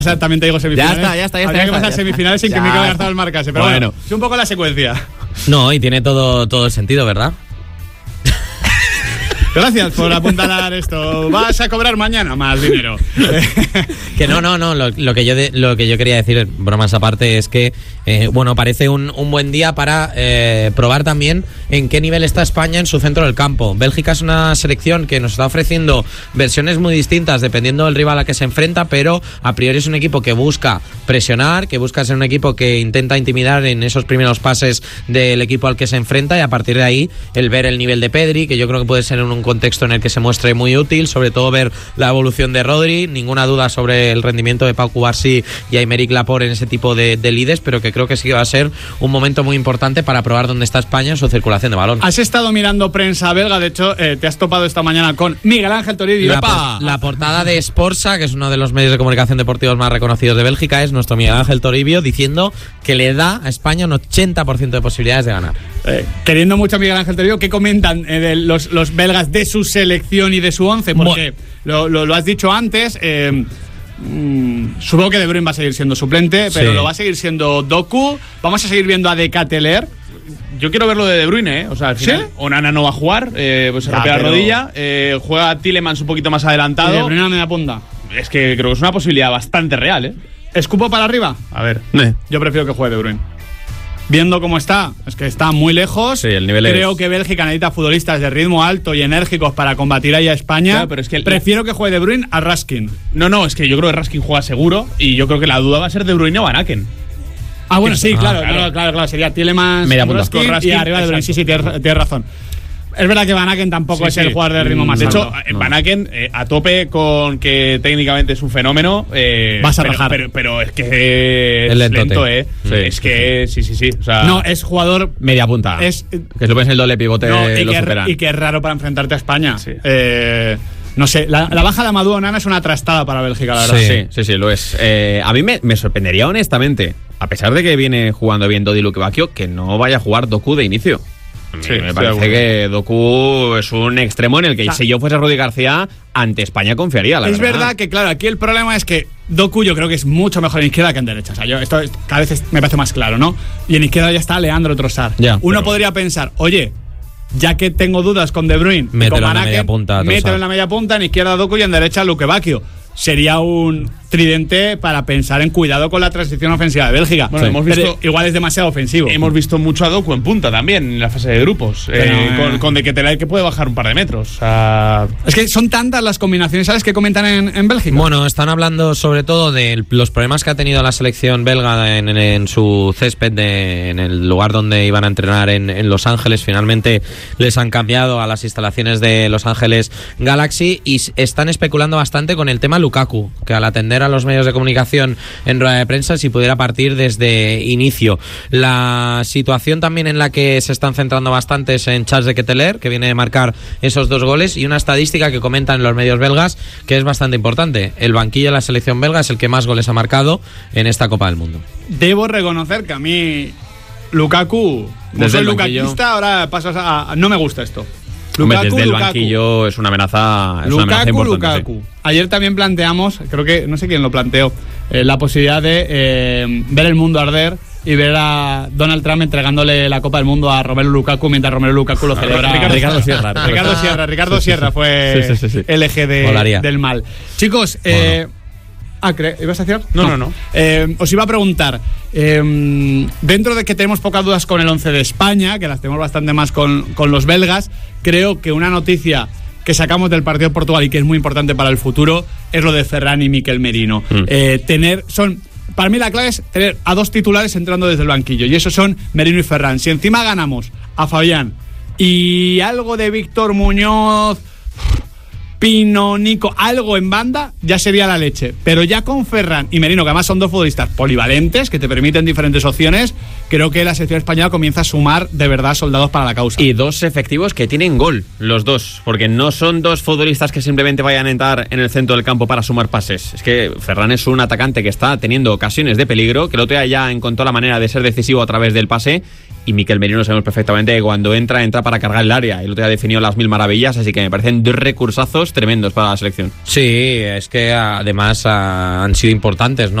También te digo semifinales. Ya está. Habría que pasar semifinales sin que Mikel Oyarzabal marcase. Pero bueno, es un poco la secuencia. No, y tiene todo el sentido, ¿verdad? Gracias por apuntalar esto. Vas a cobrar mañana más dinero. Que no. Lo que yo quería decir, bromas aparte, es que parece un buen día para probar también en qué nivel está España en su centro del campo. Bélgica es una selección que nos está ofreciendo versiones muy distintas dependiendo del rival a que se enfrenta, pero a priori es un equipo que busca presionar, que busca ser un equipo que intenta intimidar en esos primeros pases del equipo al que se enfrenta, y a partir de ahí el ver el nivel de Pedri, que yo creo que puede ser un contexto en el que se muestre muy útil, sobre todo ver la evolución de Rodri. Ninguna duda sobre el rendimiento de Pau Cubarsí y Aymeric Laporte en ese tipo de lides, pero que creo que sí que va a ser un momento muy importante para probar dónde está España en su circulación de balón. Has estado mirando prensa belga, de hecho te has topado esta mañana con Miguel Ángel Toribio. La portada de Sporza, que es uno de los medios de comunicación deportivos más reconocidos de Bélgica, es nuestro Miguel Ángel Toribio diciendo que le da a España un 80% de posibilidades de ganar. Queriendo mucho a Miguel Ángel Toribio, ¿qué comentan los belgas de su selección y de su once? Porque lo has dicho antes, supongo que De Bruyne va a seguir siendo suplente, pero lo va a seguir siendo Doku. Vamos a seguir viendo a De Ketelaere. Yo quiero ver lo de Bruyne, O sea, al final, Onana no va a jugar, pues se rompe la rodilla, juega Tielemans un poquito más adelantado. ¿Y De Bruyne a media punta? Es que creo que es una posibilidad bastante real, ¿Escupo para arriba? A ver. Yo prefiero que juegue De Bruyne. Viendo cómo está, es que está muy lejos. Sí, el nivel creo que Bélgica necesita futbolistas de ritmo alto y enérgicos para combatir ahí a España. Claro, pero es que prefiero que juegue De Bruyne a Raskin. No, es que yo creo que Raskin juega seguro, y yo creo que la duda va a ser De Bruyne o Van Aken. Ah, bueno, sí, claro. Sería Tielemans, media punta con Raskin y arriba De Bruyne. Sí, tienes razón. Es verdad que Van Aken tampoco es el jugador de ritmo más alto. De hecho, Van Aken, a tope con que técnicamente es un fenómeno. Vas a rajar. Pero es que es lento, Sí, es que sí. O sea, no, es jugador media punta. Que si lo pones en el doble pivote lo superan. Y que es raro para enfrentarte a España. Sí. No sé, la baja de Amadou Onana es una trastada para Bélgica, la verdad. Sí, lo es. A mí me sorprendería honestamente, a pesar de que viene jugando bien Dodi Lukebakio, que no vaya a jugar Doku de inicio. Me parece que Doku es un extremo en el que si yo fuese Rudy García, ante España confiaría, la verdad. Es verdad que, claro, aquí el problema es que Doku yo creo que es mucho mejor en izquierda que en derecha. O sea, esto cada vez me parece más claro, ¿no? Y en izquierda ya está Leandro Trossard. Uno podría pensar, oye, ya que tengo dudas con De Bruyne, mételo en la media punta, mételo en la media punta, en izquierda Doku y en derecha Lukebakio. Sería un tridente para pensar en cuidado con la transición ofensiva de Bélgica. Bueno, hemos visto, igual es demasiado ofensivo. Hemos visto mucho a Doku en punta también en la fase de grupos, con De Ketelaere, que puede bajar un par de metros. Es que son tantas las combinaciones, ¿sabes?, que comentan en Bélgica. Bueno, están hablando sobre todo de los problemas que ha tenido la selección belga en su césped, en el lugar donde iban a entrenar en Los Ángeles. Finalmente les han cambiado a las instalaciones de Los Ángeles Galaxy, y están especulando bastante con el tema Lukaku, que al atender a los medios de comunicación en rueda de prensa, si pudiera partir desde inicio. La situación también en la que se están centrando bastante es en Charles de Ketelaere, que viene de marcar esos 2 goles, y una estadística que comentan en los medios belgas que es bastante importante: el banquillo de la selección belga es el que más goles ha marcado en esta Copa del Mundo. Debo reconocer que a mí Lukaku, no soy lukaquista, ahora pasas a no me gusta esto. Desde el banquillo es una amenaza, importante. Lukaku. Ayer también planteamos, creo que, no sé quién lo planteó, la posibilidad de ver el mundo arder y ver a Donald Trump entregándole la Copa del Mundo a Romelu Lukaku mientras Romelu Lukaku lo celebra. Ricardo Sierra. Ricardo Sierra fue el eje del mal. Chicos, ¿ibas a decir? No. Os iba a preguntar, dentro de que tenemos pocas dudas con el 11 de España, que las tenemos bastante más con los belgas, creo que una noticia que sacamos del partido de Portugal y que es muy importante para el futuro es lo de Ferran y Mikel Merino. Para mí la clave es tener a 2 titulares entrando desde el banquillo, y esos son Merino y Ferran. Si encima ganamos a Fabián y algo de Víctor Muñoz, Pino, Nico, algo en banda, ya sería la leche. Pero ya con Ferran y Merino, que además son 2 futbolistas polivalentes, que te permiten diferentes opciones, creo que la selección española comienza a sumar de verdad soldados para la causa. Y 2 efectivos que tienen gol, los 2, porque no son 2 futbolistas que simplemente vayan a entrar en el centro del campo para sumar pases. Es que Ferran es un atacante que está teniendo ocasiones de peligro, que el otro día ya encontró la manera de ser decisivo a través del pase, Y Mikel Merino sabemos perfectamente que cuando entra para cargar el área. El otro día ha definido las 1000 maravillas, así que me parecen 2 recursazos tremendos para la selección. Sí, es que además han sido importantes, ¿no?